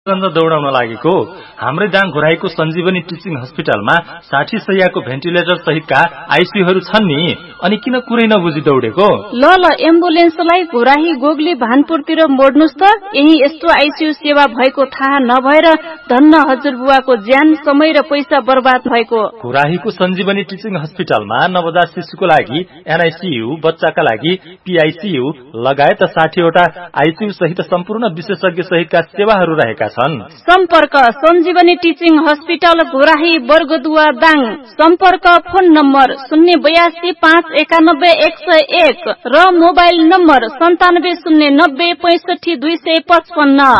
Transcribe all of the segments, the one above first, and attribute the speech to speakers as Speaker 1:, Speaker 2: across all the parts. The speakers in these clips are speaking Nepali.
Speaker 1: दौडाउन लागेको हाम्रै दाङ घोराईको सञ्जीवनी टिचिङ हस्पिटलमा 60 शैय्याको भेन्टिलेटर सहितका आइसियूहरू छन् नि, अनि किन कुरै नबुझी दौडेको?
Speaker 2: ल एम्बुलेन्सलाई घोराही गोगली भानपुरतिर मोड्नुस् त। यही यस्तो आइसियू सेवा भएको थाहा नभएर धन्न हजुरबुवाको ज्यान, समय र पैसा बर्बाद भएको।
Speaker 1: घोराहीको सञ्जीवनी टिचिङ हस्पिटलमा नवजात शिशुको लागि एनआइसियू, बच्चाका लागि पीआइसियू लगायत 60 वटा आइसियू सहित सम्पूर्ण विशेषज्ञ सहितका सेवाहरू रहेका छन्।
Speaker 2: सम्पर्क सञ्जीवनी टिचिङ हस्पिटल घोराही बर्गदुवा दाङ। सम्पर्क फोन नम्बर 082 591 101 र मोबाइल नम्बर 9709 65 255।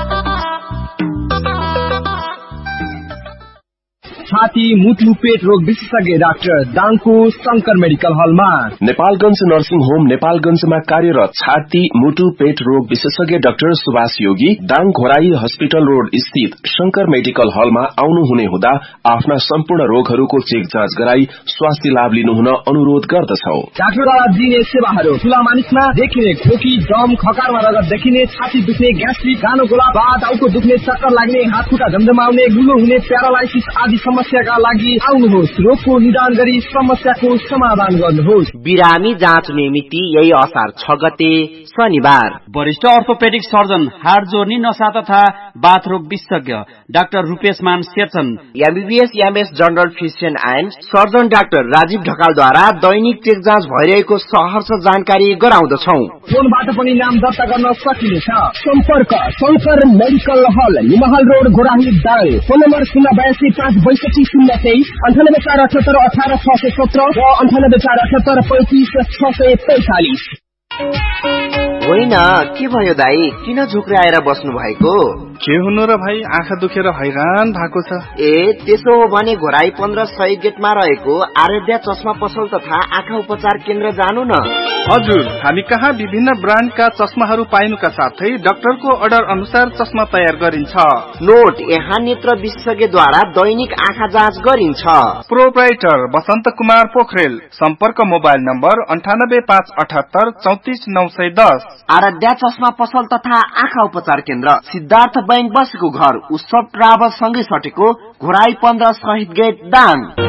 Speaker 3: छाती मुटु पेट रोग विशेषज्ञ डाक्टर दाङको शंकर मेडिकल हलमा।
Speaker 4: नेपालगञ्ज नर्सिङ होम नेपालगञ्जमा कार्यरत छाती मुटु पेट रोग विशेषज्ञ डाक्टर सुभाष योगी दाङ घोराई हस्पिटल रोड स्थित शंकर मेडिकल हलमा आउनुहुने हुँदा आफ्ना सम्पूर्ण रोगहरूको चेक जाँच गराई स्वास्थ्य लाभ लिनुहुन अनुरोध गर्दछौ।
Speaker 3: डाक्टरद्वारा दिइने सेवाहरू ठूला मानिसमा देखिने खोकी, दम, खकारमा रगत देखिने, छाती दुख्ने, ग्यास्ट्रिक, गानो गोला, टाउको दुख्ने, चक्कर लाग्ने, हात खुट्टा झमझमाउने, गुलो हुने, प्यारालाइसिस आदि समस्याका लागि आउनुहोस्। रोगको निदान गरी समस्याको समाधान गर्नुहोस्।
Speaker 5: बिरामी जाँच मिति यही असार 6 गते शनिबार।
Speaker 6: वरिष्ठ अर्थोपेडिक सर्जन, हाड जोर्नी, नसा तथा बाथरोग विशेषज्ञ डाक्टर रूपेश मान सेचन,
Speaker 5: MBBS MS general physician and surgeon doctor Rajiv ढकालद्वारा Dainik check जाँच भइरहेको सहर्ष जानकारी गराउँदछौ।
Speaker 3: फोनबाट पनि नाम दर्ता गर्न सकिनेछ। सम्पर्क शंकर मेडिकल हल, निमहल road, Ghorahi Dang. Phone number 082 562 023 98 478 18 617 र 98 478 35 645।
Speaker 5: होइन, के भयो दाई, किन झुक्राएर बस्नु भएको?
Speaker 7: के हुनु र भाइ, आँखा दुखेर हैरान भएको छ।
Speaker 5: ए त्यसो हो भने घोराई 1500 गेटमा रहेको आराध्या चस्मा पसल तथा आँखा उपचार केन्द्र जानु न।
Speaker 7: हजुर, हामी कहाँ विभिन्न ब्रान्डका चस्माहरू पाइनुका साथै डाक्टरको अर्डर अनुसार चस्मा तयार गरिन्छ।
Speaker 5: नोट, यहाँ नेत्र विशेषज्ञद्वारा दैनिक आँखा जाँच गरिन्छ।
Speaker 7: प्रोप्राइटर बसन्त कुमार पोखरेल। सम्पर्क मोबाइल नम्बर 98 578 34 910।
Speaker 5: आराध्या चस्मा पसल तथा आँखा उपचार केन्द्र, सिद्धार्थ बैंक बसेको घर, उत्सव ट्राभल सँगै सटेको घोराई 15 शहीद गेट दाङ।